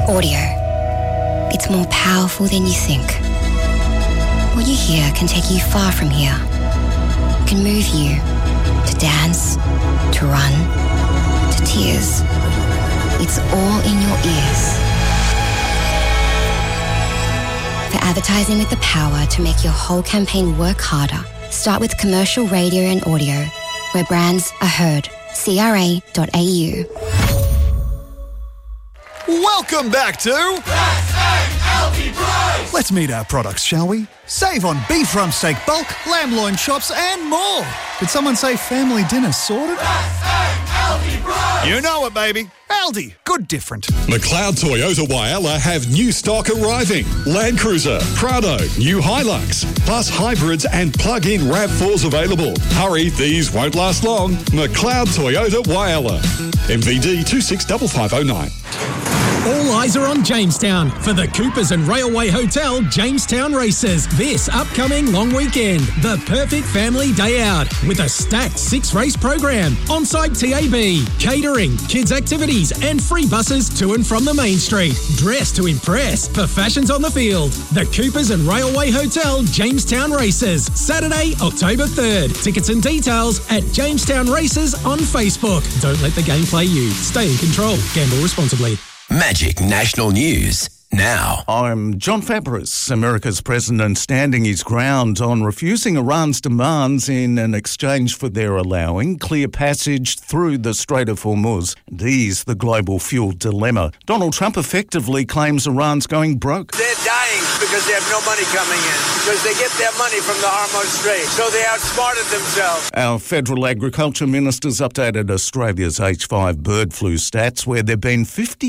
Audio. It's more powerful than you think. What you hear can take you far from here. It can move you to dance, to run, to tears. It's all in your ears. For advertising with the power to make your whole campaign work harder, start with commercial radio and audio, where brands are heard. CRA.au. Welcome back to S.A.L.D. Price! Let's meet our products, shall we? Save on beef rump steak bulk, lamb loin chops and more. Did someone say family dinner sorted? S.A.L.D. Price! You know it, baby. Aldi, good different. McLeod Toyota Whyalla have new stock arriving. Land Cruiser, Prado, new Hilux, plus hybrids and plug-in RAV4s available. Hurry, these won't last long. McLeod Toyota Whyalla. MVD 265509. All eyes are on Jamestown for the Coopers and Railway Hotel Jamestown Races this upcoming long weekend. The perfect family day out with a stacked 6-race program, on-site TAB, catering, kids activities and free buses to and from the main street. Dress to impress for fashions on the field. The Coopers and Railway Hotel Jamestown Races, Saturday, October 3rd. Tickets and details at Jamestown Races on Facebook. Don't let the game play you. Stay in control. Gamble responsibly. Magic National News now. I'm John Fabris. America's president standing his ground on refusing Iran's demands in an exchange for their allowing clear passage through the Strait of Hormuz and ease the global fuel dilemma. Donald Trump effectively claims Iran's going broke. They're dying because they have no money coming in, because they get their money from the Hormuz Strait, so they outsmarted themselves. Our federal agriculture minister's updated Australia's H5 bird flu stats, where there have been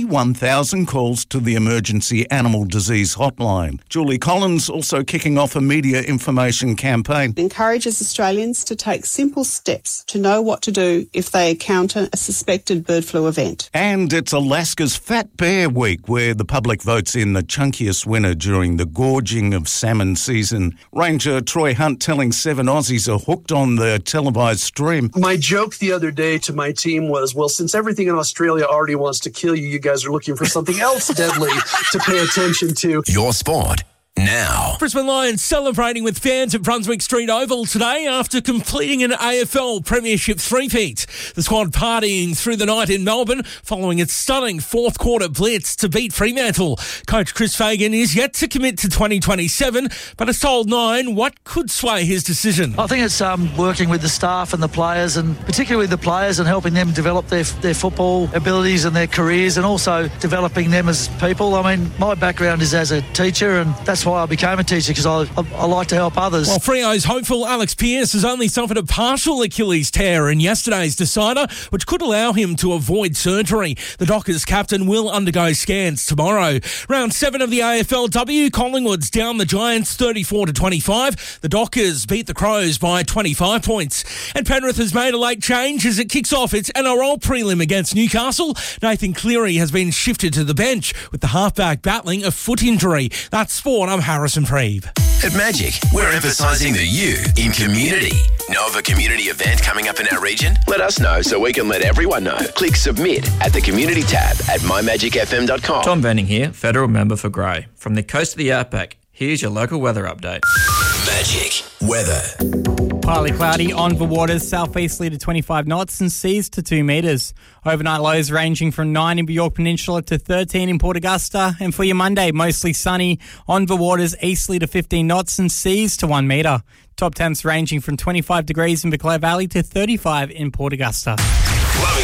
51,000 calls to the emergency animal disease hotline. Julie Collins also kicking off a media information campaign. It encourages Australians to take simple steps to know what to do if they encounter a suspected bird flu event. And it's Alaska's Fat Bear Week, where the public votes in the chunkiest winner during the gorging of salmon season. Ranger Troy Hunt telling 7 Aussies are hooked on the televised stream. My joke the other day to my team was, well, since everything in Australia already wants to kill you, you guys are looking for something else deadly to pay attention to. Your sport now. Brisbane Lions celebrating with fans at Brunswick Street Oval today after completing an AFL Premiership three-peat. The squad partying through the night in Melbourne following its stunning fourth-quarter blitz to beat Fremantle. Coach Chris Fagan is yet to commit to 2027, but has told Nine what could sway his decision. I think it's working with the staff and the players, and particularly the players, and helping them develop their football abilities and their careers, and also developing them as people. I mean, my background is as a teacher, and that's why I became a teacher, because I like to help others. While Freo's hopeful Alex Pearce has only suffered a partial Achilles tear in yesterday's decider, which could allow him to avoid surgery. The Dockers captain will undergo scans tomorrow. Round 7 of the AFLW, Collingwood's down the Giants 34-25. The Dockers beat the Crows by 25 points. And Penrith has made a late change as it kicks off its NRL prelim against Newcastle. Nathan Cleary has been shifted to the bench with the halfback battling a foot injury. That's sport. I'm Harrison Preeve. At Magic, we're emphasising the you in community. Know of a community event coming up in our region? Let us know so we can let everyone know. Click submit at the community tab at mymagicfm.com. Tom Venning here, federal member for Grey. From the coast of the Outback, here's your local weather update. Magic weather. Partly cloudy on the waters, southeasterly to 25 knots and seas to 2 metres. Overnight lows ranging from 9 in the York Peninsula to 13 in Port Augusta. And for your Monday, mostly sunny on the waters, easterly to 15 knots and seas to 1 metre. Top temps ranging from 25 degrees in the Clare Valley to 35 in Port Augusta. Loving